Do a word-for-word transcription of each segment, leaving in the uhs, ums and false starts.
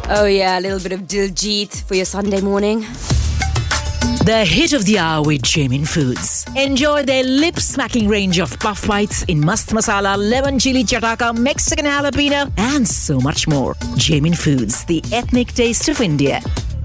Oh yeah, a little bit of Diljit for your Sunday morning. The hit of the hour with Jamin Foods. Enjoy their lip-smacking range of puff bites in mast masala, lemon chili chataka, Mexican jalapeno, and so much more. Jamin Foods, the ethnic taste of India.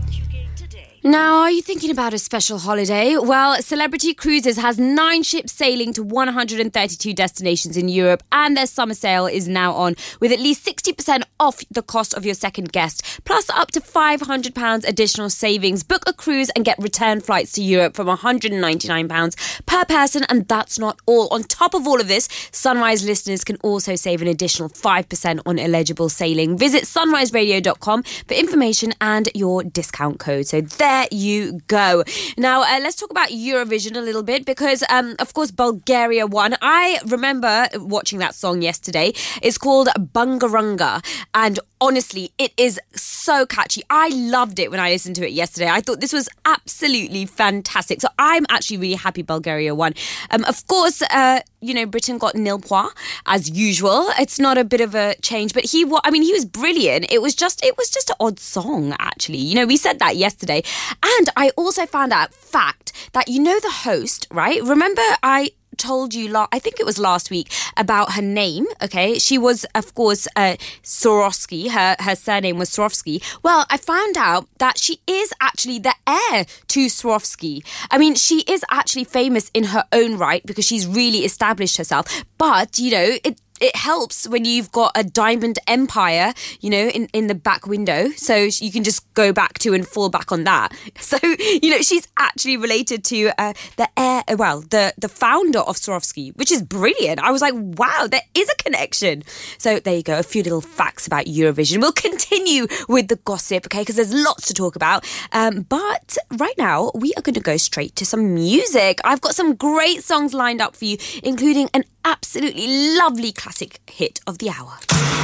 Now, are you thinking about a special holiday? Well, Celebrity Cruises has nine ships sailing to one hundred thirty-two destinations in Europe, and their summer sale is now on with at least sixty percent off the cost of your second guest, plus up to five hundred pounds additional savings. Book a cruise and get return flights to Europe from one hundred ninety-nine pounds per person, and that's not all. On top of all of this, Sunrise listeners can also save an additional five percent on eligible sailing. Visit sunrise radio dot com for information and your discount code. So there There you go. Now, uh, let's talk about Eurovision a little bit because, um, of course, Bulgaria won. I remember watching that song yesterday. It's called Bungarunga, and honestly, it is so catchy. I loved it when I listened to it yesterday. I thought this was absolutely fantastic. So I'm actually really happy Bulgaria won. Um, of course, uh, you know, Britain got nil points as usual. It's not a bit of a change, but he, I mean, he was brilliant. It was just, it was just an odd song, actually. You know, we said that yesterday. And I also found out fact that, you know, the host, right? Remember I told you, la- I think it was last week, about her name, okay? She was, of course, uh, Swarovski. Her, her surname was Swarovski. Well, I found out that she is actually the heir to Swarovski. I mean, she is actually famous in her own right because she's really established herself. But, you know, it It helps when you've got a diamond empire, you know, in, in the back window. So you can just go back to and fall back on that. So, you know, she's actually related to uh, the heir, well, the, the founder of Swarovski, which is brilliant. I was like, wow, there is a connection. So there you go, a few little facts about Eurovision. We'll continue with the gossip, okay, because there's lots to talk about. Um, but right now, we are going to go straight to some music. I've got some great songs lined up for you, including an absolutely lovely classic hit of the hour.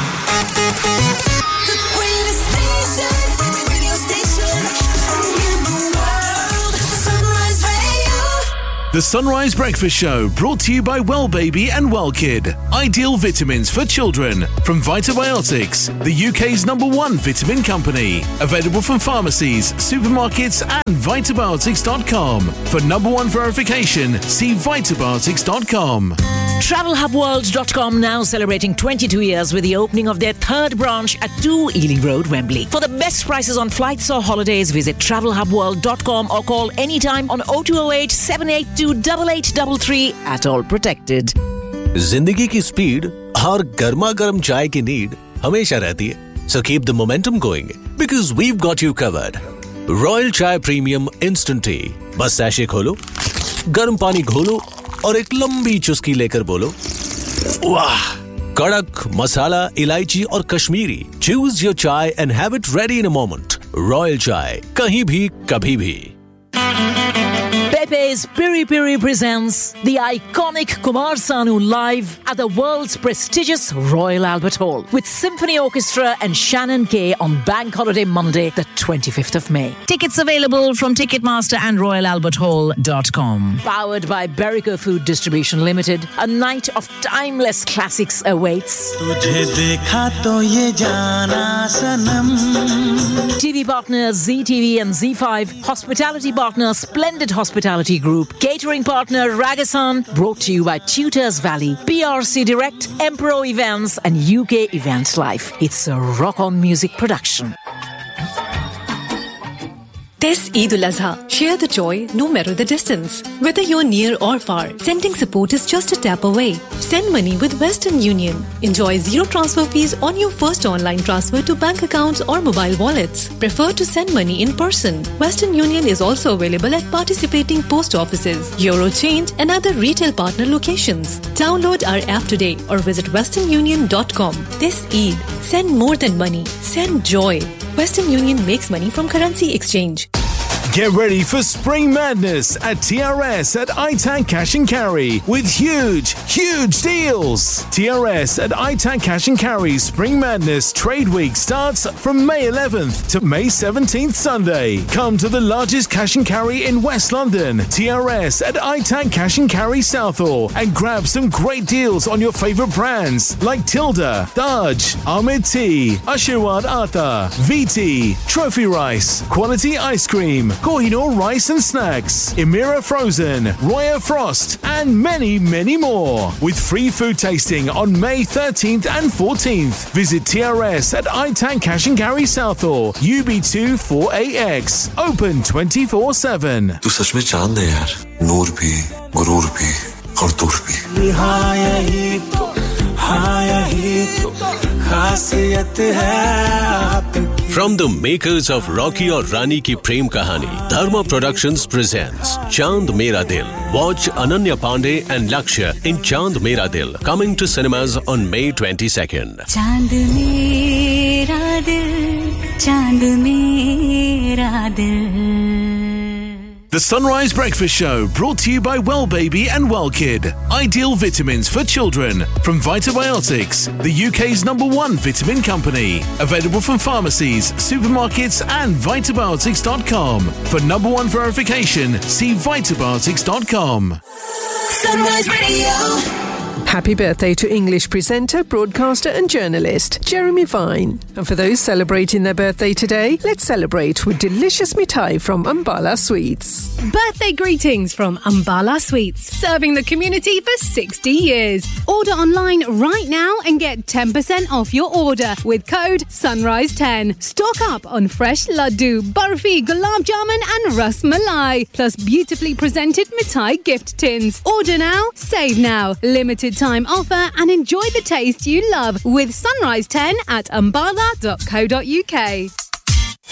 The greatest station, radio station in the world, Sunrise Radio. The Sunrise Breakfast Show, brought to you by Well Baby and Well Kid. Ideal vitamins for children from Vitabiotics, the U K's number one vitamin company. Available from pharmacies, supermarkets and vitabiotics dot com. For number one verification, see vitabiotics dot com. travel hub world dot com now celebrating twenty-two years with the opening of their third branch at two Ealing Road, Wembley. For the best prices on flights or holidays, visit travel hub world dot com or call anytime on oh two oh eight, seven eight two, eight eight three three at all protected. जिंदगी की speed और गर्मा गर्म चाय की need हमेशा रहती है. So keep the momentum going because we've got you covered. Royal Chai Premium Instant Tea. बस सैशे खोलो, गर्म पानी घोलो और एक लंबी चुस्की लेकर बोलो, वाह! कड़क मसाला, इलायची और Kashmiri. Choose your chai and have it ready in a moment. Royal Chai, कहीं भी कभी भी. Pepe's Piri Piri presents the iconic Kumar Sanu live at the world's prestigious Royal Albert Hall with Symphony Orchestra and Shannon Kay on Bank Holiday Monday, the twenty-fifth of May. Tickets available from Ticketmaster and royal albert hall dot com. Powered by Berico Food Distribution Limited, a night of timeless classics awaits. तुझे देखा तो ये जाना सनम. T V partners Z T V and Z five, hospitality partner Splendid Hospitality Group, catering partner Ragasan, brought to you by Tutors Valley, P R C Direct, Emperor Events and U K Events Life. It's a rock-on music production. This Eid al-Azha, share the joy no matter the distance. Whether you're near or far, sending support is just a tap away. Send money with Western Union. Enjoy zero transfer fees on your first online transfer to bank accounts or mobile wallets. Prefer to send money in person. Western Union is also available at participating post offices, Eurochange and other retail partner locations. Download our app today or visit western union dot com. This Eid, send more than money. Send joy. Western Union makes money from currency exchange. Get ready for Spring Madness at T R S at I TAC Cash and Carry with huge, huge deals. T R S at I TAC Cash and Carry Spring Madness Trade Week starts from May eleventh to May seventeenth Sunday. Come to the largest cash and carry in West London, T R S at I TAC Cash and Carry Southall, and grab some great deals on your favourite brands like Tilda, Dodge, Ahmed Tea, Ashirwad Atta, V T, Trophy Rice, Quality Ice Cream, Kohinoor Rice and Snacks, Emira Frozen, Roya Frost, and many, many more. With free food tasting on May thirteenth and fourteenth. Visit T R S at I TAC Cash and Carry Southall, U B two four A X. Open twenty-four seven. तू सच में चांद है यार, नूर भी, गुरूर भी, और दूर भी। हाँ यही तो, हाँ यही तो खासियत है आपकी। From the makers of Rocky और रानी की प्रेम कहानी, Dharma Productions presents Chand Mera Dil. Watch Ananya Pandey and Lakshya in Chand Mera Dil, coming to cinemas on May twenty-second. Chand mera dil, chand mera dil. The Sunrise Breakfast Show, brought to you by Well Baby and Well Kid. Ideal vitamins for children from Vitabiotics, the U K's number one vitamin company. Available from pharmacies, supermarkets and vitabiotics dot com. For number one verification, see vitabiotics dot com. Sunrise Radio. Happy birthday to English presenter, broadcaster and journalist Jeremy Vine. And for those celebrating their birthday today, let's celebrate with delicious mithai from Ambala Sweets. Birthday greetings from Ambala Sweets, serving the community for sixty years. Order online right now and get ten percent off your order with code Sunrise ten. Stock up on fresh laddu, barfi, gulab jamun and ras malai, plus beautifully presented mithai gift tins. Order now, save now. Limited time offer and enjoy the taste you love with Sunrise ten at ambala dot co dot uk.